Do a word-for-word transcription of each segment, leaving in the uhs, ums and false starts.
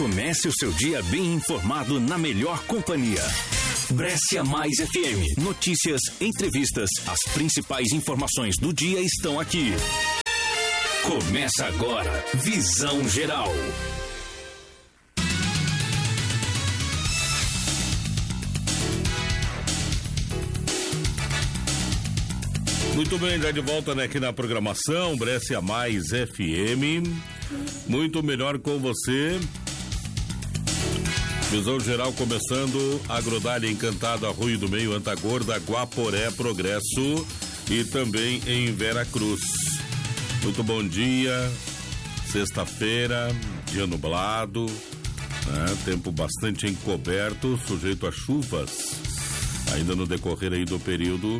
Comece o seu dia bem informado na melhor companhia. Brescia Mais F M. Notícias, entrevistas, as principais informações do dia estão aqui. Começa agora, Visão Geral. Muito bem, já de volta, né, aqui na programação Brescia Mais F M. Muito melhor com você. Visão Geral começando, Agrodália Encantado, Arroio do Meio, Antagorda, Guaporé, Progresso e também em Vera Cruz. Muito bom dia, sexta-feira, dia nublado, né? Tempo bastante encoberto, sujeito a chuvas, ainda no decorrer aí do período,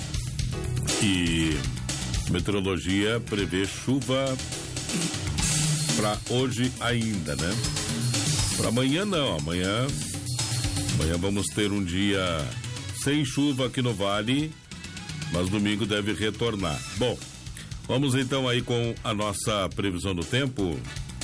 e meteorologia prevê chuva para hoje ainda, né? Para amanhã não, amanhã, amanhã vamos ter um dia sem chuva aqui no Vale, mas domingo deve retornar. Bom, vamos então aí com a nossa previsão do tempo.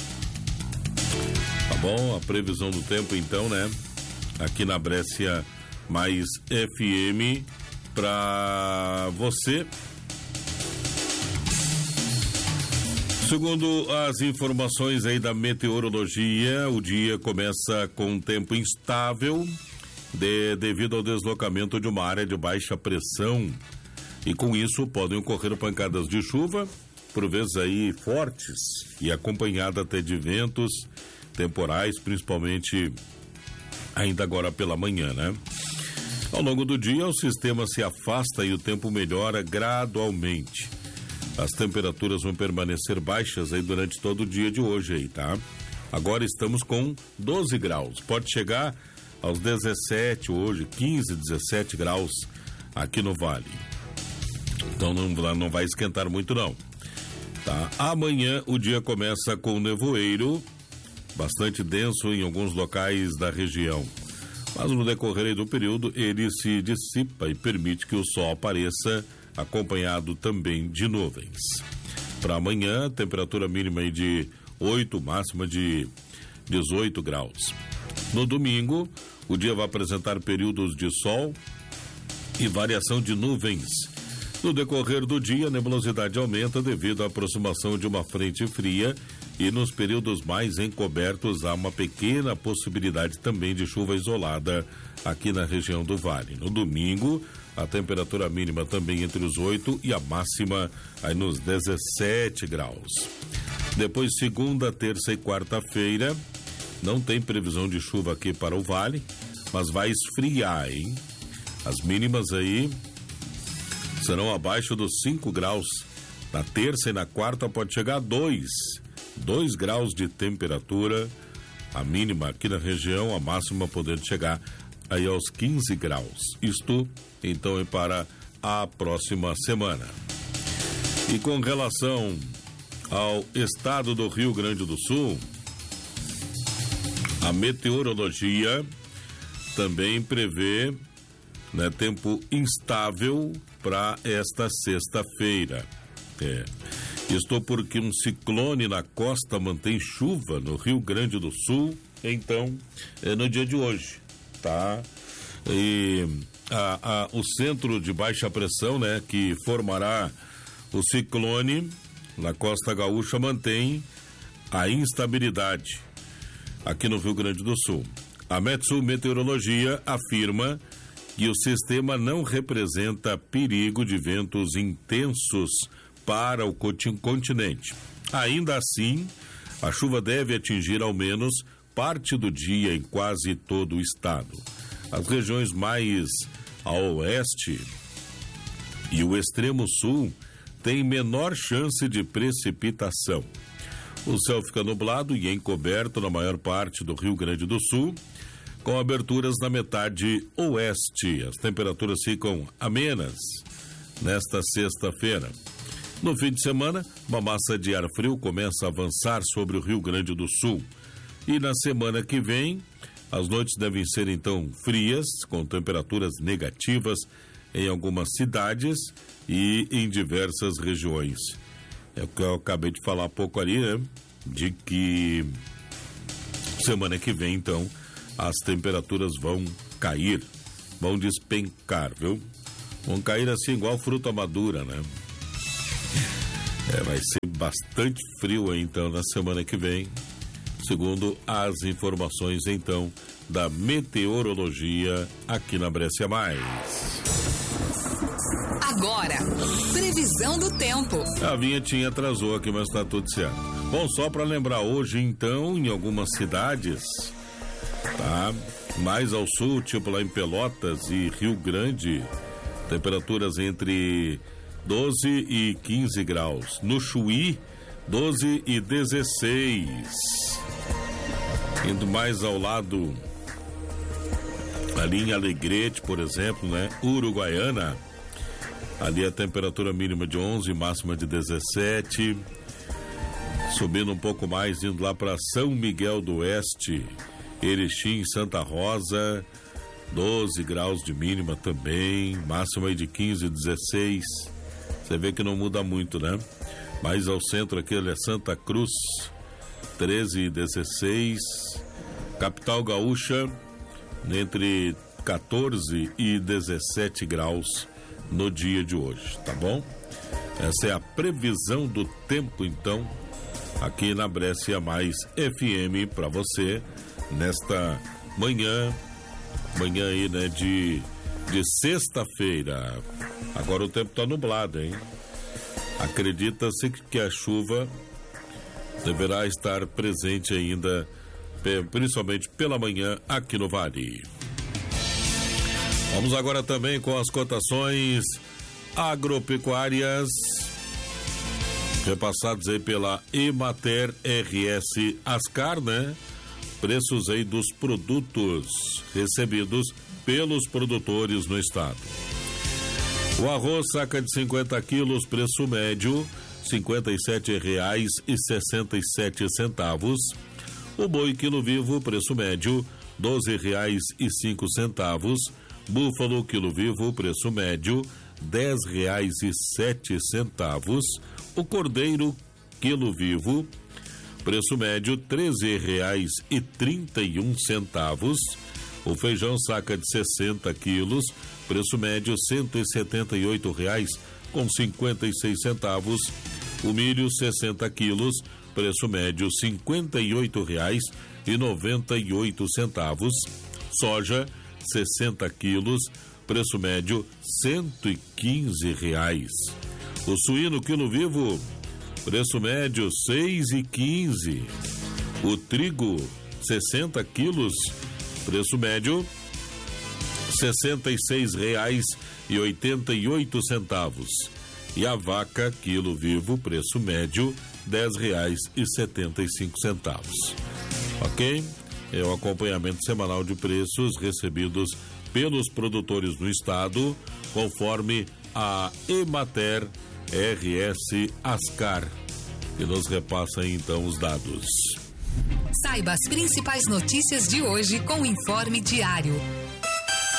Tá bom? A previsão do tempo então, né? Aqui na Brescia Mais F M para você. Segundo as informações aí da meteorologia, o dia começa com um tempo instável de, devido ao deslocamento de uma área de baixa pressão, e com isso podem ocorrer pancadas de chuva, por vezes aí fortes e acompanhada até de ventos temporais, principalmente ainda agora pela manhã, né? Ao longo do dia o sistema se afasta e o tempo melhora gradualmente. As temperaturas vão permanecer baixas aí durante todo o dia de hoje aí, tá? Agora estamos com doze graus, pode chegar aos dezessete hoje, quinze, dezessete graus aqui no Vale. Então não, não vai esquentar muito não, tá? Amanhã o dia começa com nevoeiro, bastante denso em alguns locais da região. Mas no decorrer do período ele se dissipa e permite que o sol apareça, acompanhado também de nuvens. Para amanhã, temperatura mínima aí de oito, máxima de dezoito graus. No domingo, o dia vai apresentar períodos de sol e variação de nuvens. No decorrer do dia, a nebulosidade aumenta devido à aproximação de uma frente fria, e nos períodos mais encobertos há uma pequena possibilidade também de chuva isolada aqui na região do Vale. No domingo, a temperatura mínima também entre os oito e a máxima aí nos dezessete graus. Depois, segunda, terça e quarta-feira, não tem previsão de chuva aqui para o Vale, mas vai esfriar, hein? As mínimas aí serão abaixo dos cinco graus. Na terça e na quarta pode chegar a dois. dois graus de temperatura, a mínima aqui na região, a máxima podendo chegar aí aos quinze graus. Isto, então, é para a próxima semana. E com relação ao estado do Rio Grande do Sul, a meteorologia também prevê, né, tempo instável para esta sexta-feira. É. Isto porque um ciclone na costa mantém chuva no Rio Grande do Sul, então, é no dia de hoje, tá? E a, a, o centro de baixa pressão, né, que formará o ciclone na costa gaúcha, mantém a instabilidade aqui no Rio Grande do Sul. A Metsul Meteorologia afirma que o sistema não representa perigo de ventos intensos para o continente. Ainda assim, a chuva deve atingir ao menos parte do dia em quase todo o estado. As regiões mais ao oeste e o extremo sul têm menor chance de precipitação. O céu fica nublado e encoberto na maior parte do Rio Grande do Sul, com aberturas na metade oeste. As temperaturas ficam amenas nesta sexta-feira. No fim de semana, uma massa de ar frio começa a avançar sobre o Rio Grande do Sul. E na semana que vem, as noites devem ser então frias, com temperaturas negativas em algumas cidades e em diversas regiões. É o que eu acabei de falar há pouco ali, né? De que Semana que vem, então, as temperaturas vão cair, vão despencar, viu? Vão cair assim igual fruta madura, né? É, vai ser bastante frio aí, então, na semana que vem, segundo as informações, então, da meteorologia aqui na Brescia Mais. Agora, previsão do tempo. A vinhetinha atrasou aqui, mas tá tudo certo. Bom, só para lembrar, hoje, então, em algumas cidades, tá? Mais ao sul, tipo lá em Pelotas e Rio Grande, temperaturas entre doze e quinze graus. No Chuí, doze e dezesseis. Indo mais ao lado, ali em Alegrete, por exemplo, né? Uruguaiana, ali a temperatura mínima de onze, máxima de dezessete. Subindo um pouco mais, indo lá para São Miguel do Oeste, Erechim, Santa Rosa, doze graus de mínima também, máxima aí de quinze, dezesseis. Você vê que não muda muito, né? Mais ao centro aqui, é Santa Cruz, treze e dezesseis. Capital Gaúcha, entre quatorze e dezessete graus no dia de hoje, tá bom? Essa é a previsão do tempo, então, aqui na Brescia Mais F M para você nesta manhã, manhã aí, né, de, de sexta-feira. Agora o tempo tá nublado, hein? Acredita-se que a chuva deverá estar presente ainda, principalmente pela manhã aqui no Vale. Vamos agora também com as cotações agropecuárias repassados aí pela Emater R S Ascar, né? Preços aí dos produtos recebidos pelos produtores no estado. O arroz, saca de cinquenta quilos, preço médio, cinquenta e sete reais e sessenta e sete centavos. O boi quilo vivo, preço médio, doze reais e cinco centavos. Búfalo quilo vivo, preço médio, dez reais e sete centavos. O cordeiro quilo vivo, preço médio, treze reais e trinta e um centavos. O feijão saca de sessenta quilos, preço médio, cento e setenta e oito reais com cinquenta e seis centavos. O milho, sessenta quilos, preço médio, cinquenta e oito reais e noventa e oito centavos. Soja, sessenta quilos, preço médio, cento e quinze reais. O suíno quilo vivo, preço médio, seis e quinze. O trigo, sessenta quilos, preço médio, sessenta e seis reais e oitenta e oito centavos. E a vaca quilo vivo, preço médio, dez reais e setenta e cinco centavos. Ok? É o acompanhamento semanal de preços recebidos pelos produtores no estado, conforme a Emater R S Ascar, que nos repassa aí, então, os dados. Saiba as principais notícias de hoje com o Informe Diário.